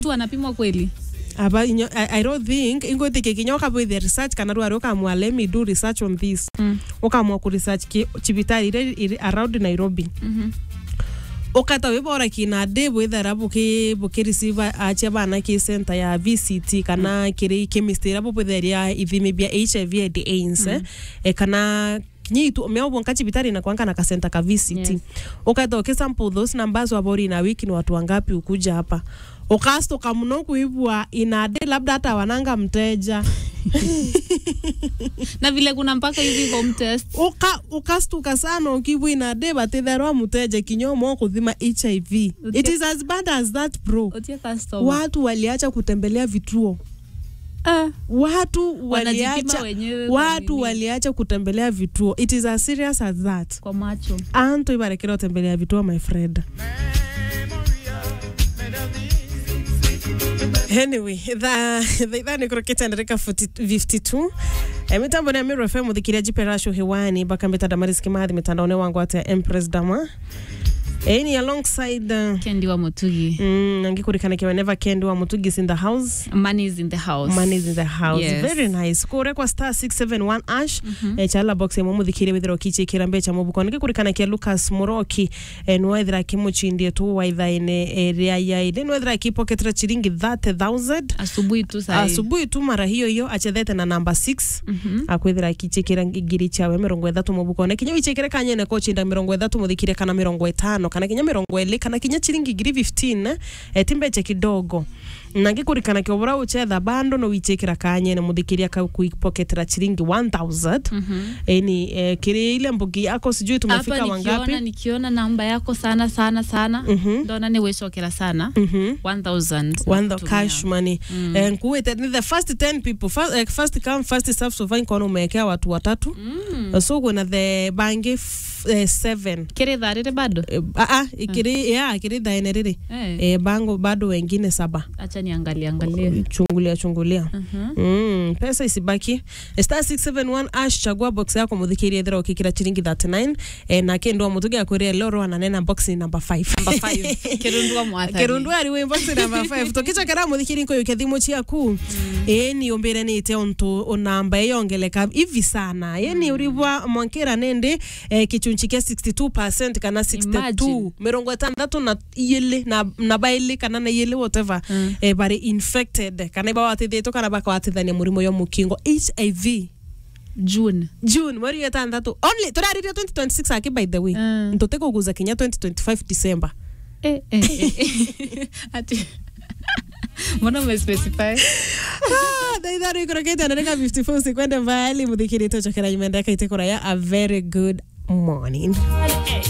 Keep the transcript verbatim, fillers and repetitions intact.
tu anapimwa kweli? Aba inyo, I, I don't think ingo teke kinyoka boy the research kana ruwa roka mwa let me do research on this. Mm. Oka mwa ku research ki chibitari ire around Nairobi. Mhm. Mm okata webora kina de whether abuke buke receiver ache bana ki center ya V C T kana mm. kire chemistry abo potheria ithimi bia H I V and AIDS mm. e kana nyitu meobo nkachibitari na kwanga na kasenta ka V C T. Yes. Okata okay sample those numbers wabori na wiki ni watu wangapi ukuja hapa. Okasto kamuno kuibwa inade labda hata wananga mteja. Na vile kuna mpaka hivi home test. Oka ukastuka sana ukibwa inade batethero mteja kinyomo kuthima H I V. Utia, it is as bad as that bro. Watu waliacha kutembelea vituo. Uh, watu waliacha watu waliacha kutembelea vituo. It is as serious as that. Kwa macho. Anto ibarekera kutembelea vituo my friend. Anyway, the the the nikroketa ndareka fifty-two. Emitambo na Miro F M mudhikiria jiperasho hewani baka mbeta Damaris Kimathi mitandaoni wangu ata Empress Dama. Any alongside uh, Kendi wa Mutugi. Mm, angikurikana kiwa never Kendi wa Mutugi is in the house. Money is in the house. Money is in the house. Yes. Very nice. Kore kwa star six seven one ash. Mm-hmm. E chala box ya mumu dhikiri withiro kichi kirambe cha mubuko. Angikurikana kia Lucas Moroki. E nuwaithira kimuchi ndiye tu waitha ene area ya ide. Nuwaithira kipoketera chiringi thirty thousand. Asubuhi tu sahi. Asubuhi tu mara hiyo hiyo. Achethete na number six. Mm-hmm. Akuithira kichi kirangigiri chawe mirongo ethatu mubuko. Ne kinyo ichekere kanyene kochinda mirongo ethatu mudhikiri kana mirongo etano. Kana kinya mirongo ele kana kinya chiringi giri fifteen eh, timbeche kidogo nangikurikana kiobora uchetha bando no wichekera kanye ne mudhikiria ka kuipoketera chiringi one thousand. Mm-hmm. Eni eh, kire ile mbugi yako sijui tumefika wangapi. Hapa nikiona nikiona namba yako sana sana sana mm-hmm. Ndona ni weshokera sana mm-hmm. one thousand one thousand cash money. Mm. Eh, nkuwete the first ten people first, uh, first come first serve so fine kono umekea watu watatu. Mm. Uh, so kuna the bange Uh, seven. Kire dharire bado? Uh, ah ah, ikiri uh. yeah, kiri dhaenere. Eh, hey. Bango bado wengine saba. Acha niangalie angalie. Chungulia chungulia. Uh-huh. Mm, pesa isibaki. Star six seven one ash chagua box yako mudhikiri edhira ukikira chiringi thirty-nine. Eh, na kendo mutugi akwere loro ananena box number five. Number five. Kirundua mwathani. Kirundua ariwe box number five. Tokicha kara mudhikiri nko yukethimo chia ku. Mm. Eh, ni ombere ni ite onto onamba yongeleka hivi sana. Mm. Yeni uribwa mwankera nende eh, kichunchikia sixty-two percent kana sixty-two mirongo itandatu na yele na na baile kana na yele whatever. Mm. Eh, bari infected kana ba watithito kana baka watithania murimo yo mukingo H I V June June mweri itandatu only turarire twenty twenty-six aki by the way. Mm. Ntoteko kuza kinya twenty twenty-five December. Eh eh eh ati mbona umespecify? Ah, daidha nikroketa ndareka fifty-four sekwende mbali mudhikiri tochokera yimendeka itekora ya a very good morning.